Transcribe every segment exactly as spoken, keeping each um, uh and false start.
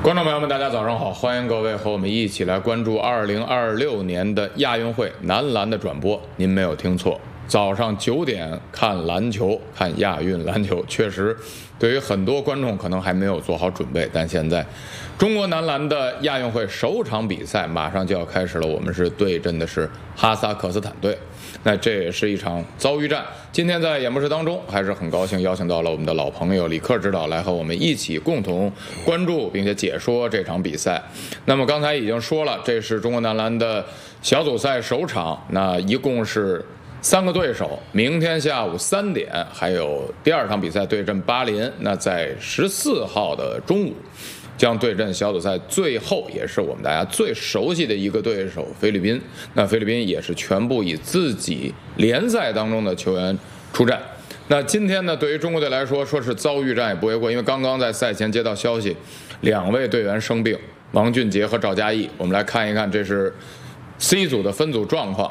观众朋友们，大家早上好！欢迎各位和我们一起来关注二零二六年的亚运会男篮的转播。您没有听错，早上九点看篮球，看亚运篮球，确实对于很多观众可能还没有做好准备，但现在中国男篮的亚运会首场比赛马上就要开始了，我们是对阵的是哈萨克斯坦队。那这也是一场遭遇战。今天在演播室当中，还是很高兴邀请到了我们的老朋友李克指导来和我们一起共同关注并且解说这场比赛。那么刚才已经说了，这是中国男篮的小组赛首场，那一共是三个对手，明天下午三点还有第二场比赛对阵巴林，那在十四号的中午将对阵小组赛最后也是我们大家最熟悉的一个对手菲律宾。那菲律宾也是全部以自己联赛当中的球员出战。那今天呢，对于中国队来说，说是遭遇战也不为过，因为刚刚在赛前接到消息，两位队员生病，王俊杰和赵佳艺。我们来看一看，这是 C 组的分组状况。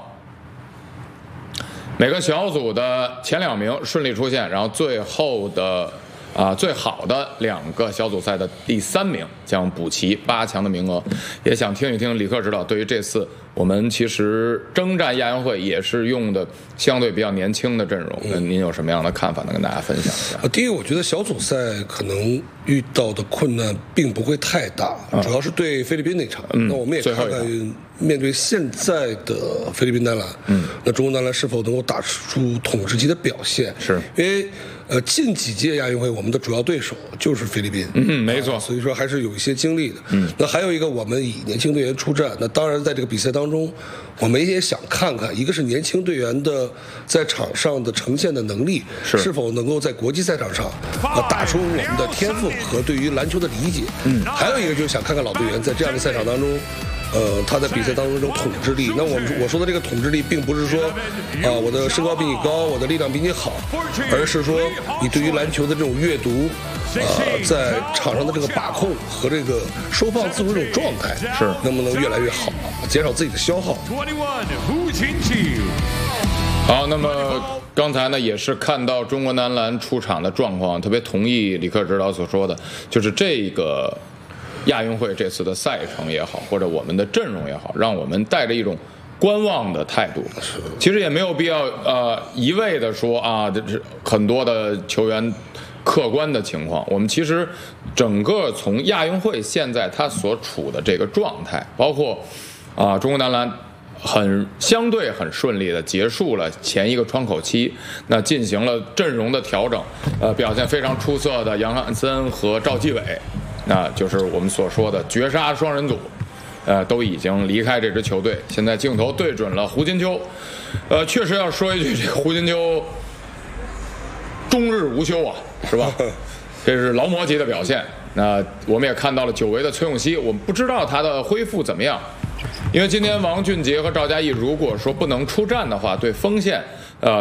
每个小组的前两名顺利出现，然后最后的啊，最好的两个小组赛的第三名将补齐八强的名额。也想听一听李克指导对于这次我们其实征战亚运会也是用的相对比较年轻的阵容，那您有什么样的看法能跟大家分享一下？ 第一个，我觉得小组赛可能遇到的困难并不会太大，嗯、主要是对菲律宾那场。嗯、那我们也看看面对现在的菲律宾男篮，嗯，那中国男篮是否能够打出统治级的表现？ 是因为呃近几届亚运会我们的主要对手就是菲律宾， 嗯，没错、 啊，所以说还是有一些经历的。嗯，那还有一个，我们以年轻队员出战，那当然在这个比赛当中，我们也想看看，一个是年轻队员的在场上的呈现的能力，是是否能够在国际赛场上啊打出我们的天赋和对于篮球的理解。嗯，还有一个就是想看看老队员在这样的赛场当中。呃，他在比赛当中这种统治力，那我们我说的这个统治力，并不是说，啊、呃，我的身高比你高，我的力量比你好，而是说你对于篮球的这种阅读，呃，在场上的这个把控和这个收放自如这种状态， 是能不能越来越好，减少自己的消耗。 好，那么刚才呢也是看到中国男篮出场的状况，特别同意李克指导所说的，就是这个亚运会这次的赛程也好，或者我们的阵容也好，让我们带着一种观望的态度。其实也没有必要呃一味的说啊，这是很多的球员客观的情况。我们其实整个从亚运会现在他所处的这个状态，包括啊中国男篮很相对很顺利的结束了前一个窗口期，那进行了阵容的调整，呃表现非常出色的杨汉森和赵继伟。那就是我们所说的绝杀双人组，呃，都已经离开这支球队。现在镜头对准了胡金秋，呃，确实要说一句，这个胡金秋终日无休啊，是吧？这是劳模级的表现。那我们也看到了久违的崔永熙，我们不知道他的恢复怎么样，因为今天王俊杰和赵佳艺如果说不能出战的话，对锋线。呃，